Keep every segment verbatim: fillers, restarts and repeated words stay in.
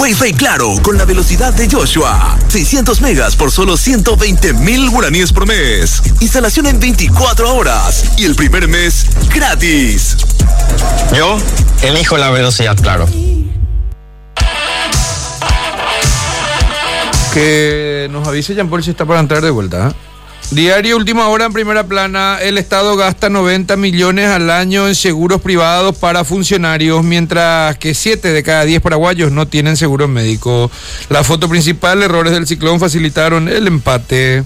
Wi-Fi Claro con la velocidad de Joshua. seiscientos megas por solo ciento veinte mil guaraníes por mes. Instalación en veinticuatro horas. Y el primer mes gratis. Yo elijo la velocidad Claro. Que nos avise Jean Paul si está para entrar de vuelta, ¿eh? Diario Última Hora en primera plana. El Estado gasta noventa millones al año en seguros privados para funcionarios, mientras que siete de cada diez paraguayos no tienen seguro médico. La foto principal: errores del ciclón facilitaron el empate.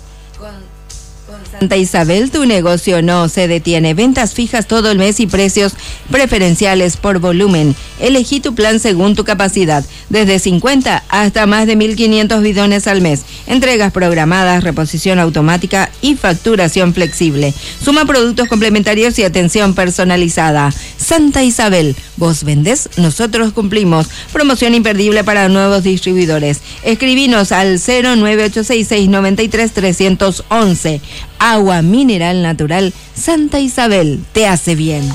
Santa Isabel, tu negocio no se detiene. Ventas fijas todo el mes y precios preferenciales por volumen. Elegí tu plan según tu capacidad, desde cincuenta hasta más de mil quinientos bidones al mes. Entregas programadas, reposición automática y facturación flexible. Suma productos complementarios y atención personalizada. Santa Isabel, vos vendés, nosotros cumplimos. Promoción imperdible para nuevos distribuidores. Escribinos al cero nueve ocho seis seis nueve tres tres uno uno. Agua mineral natural Santa Isabel, te hace bien.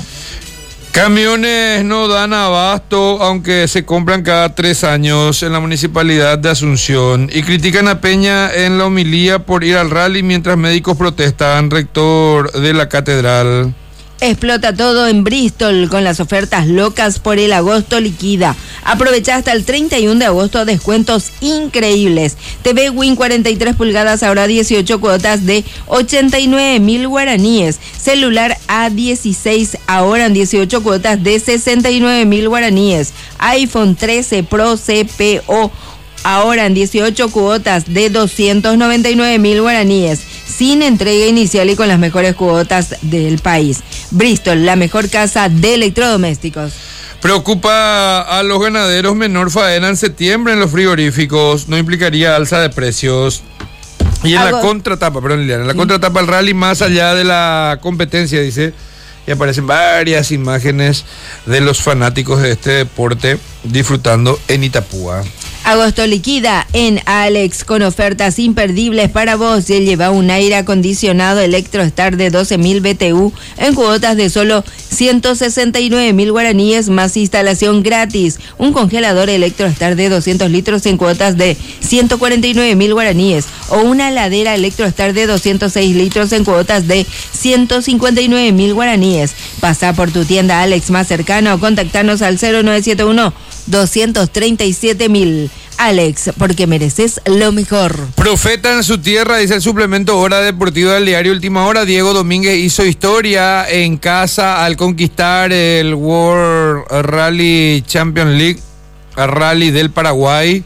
Camiones no dan abasto, aunque se compran cada tres años en la municipalidad de Asunción. Y critican a Peña en la homilía por ir al rally mientras médicos protestan. Rector de la catedral. Explota todo en Bristol con las ofertas locas por el agosto liquida. Aprovecha hasta el treinta y uno de agosto descuentos increíbles. T V Win cuarenta y tres pulgadas, ahora dieciocho cuotas de ochenta y nueve mil guaraníes. Celular A dieciséis, ahora en dieciocho cuotas de sesenta y nueve mil guaraníes. iPhone trece Pro C P O, ahora en dieciocho cuotas de doscientos noventa y nueve mil guaraníes, sin entrega inicial y con las mejores cuotas del país. Bristol, la mejor casa de electrodomésticos. Preocupa a los ganaderos menor faena en septiembre en los frigoríficos. No implicaría alza de precios. Y en Hago... la contratapa, perdón Liliana, en la contratapa del rally, más allá de la competencia, dice, y aparecen varias imágenes de los fanáticos de este deporte disfrutando en Itapúa. Agosto liquida en Alex con ofertas imperdibles para vos. Y lleva un aire acondicionado Electrostar de doce mil B T U en cuotas de solo ciento sesenta y nueve mil guaraníes más instalación gratis. Un congelador Electrostar de doscientos litros en cuotas de ciento cuarenta y nueve mil guaraníes. O una heladera Electrostar de doscientos seis litros en cuotas de ciento cincuenta y nueve mil guaraníes. Pasa por tu tienda Alex más cercano o contactanos al cero nueve siete uno doscientos treinta y siete mil. Alex, porque mereces lo mejor. Profeta en su tierra, dice el suplemento Hora Deportiva del diario Última Hora. Diego Domínguez hizo historia en casa al conquistar el World Rally Champions League, el Rally del Paraguay.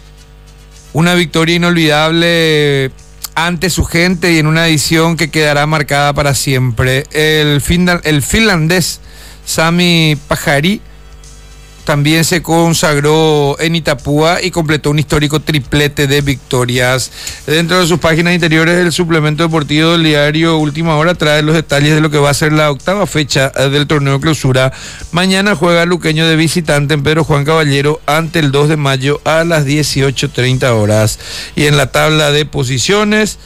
Una victoria inolvidable ante su gente y en una edición que quedará marcada para siempre. El, finland, el finlandés Sami Pajari también se consagró en Itapúa y completó un histórico triplete de victorias. Dentro de sus páginas interiores, el suplemento deportivo del diario Última Hora trae los detalles de lo que va a ser la octava fecha del torneo de clausura. Mañana juega Luqueño de visitante en Pedro Juan Caballero ante el dos de mayo a las dieciocho treinta horas. Y en la tabla de posiciones,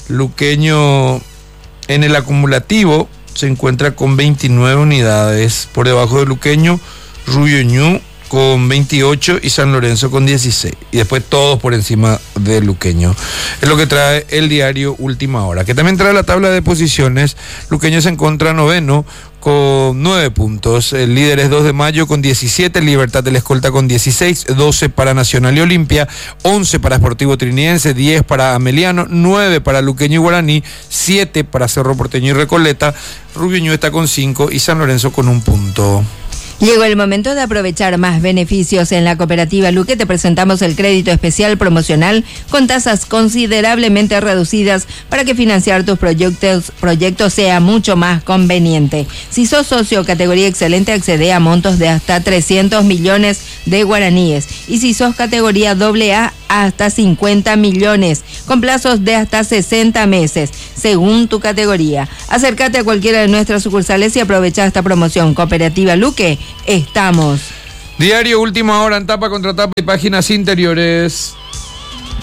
Luqueño en el acumulativo se encuentra con veintinueve unidades. Por debajo de Luqueño, Rubio Ñu con veintiocho y San Lorenzo con dieciséis. Y después todos por encima de Luqueño. Es lo que trae el diario Última Hora. Que también trae la tabla de posiciones. Luqueño se encuentra noveno con nueve puntos. El líder es dos de mayo con diecisiete. Libertad del Escolta con dieciséis. doce para Nacional y Olimpia. once para Sportivo Trinidense. diez para Ameliano. nueve para Luqueño y Guaraní. siete para Cerro Porteño y Recoleta. Rubio Ñu está con cinco y San Lorenzo con un punto. Llegó el momento de aprovechar más beneficios en la Cooperativa Luque. Te presentamos el crédito especial promocional con tasas considerablemente reducidas para que financiar tus proyectos, proyectos sea mucho más conveniente. Si sos socio categoría excelente, accede a montos de hasta trescientos millones de guaraníes. Y si sos categoría doble A, hasta cincuenta millones, con plazos de hasta sesenta meses, según tu categoría. Acércate a cualquiera de nuestras sucursales y aprovecha esta promoción. Cooperativa Luque, estamos. Diario Última Hora en tapa contra tapa y páginas interiores.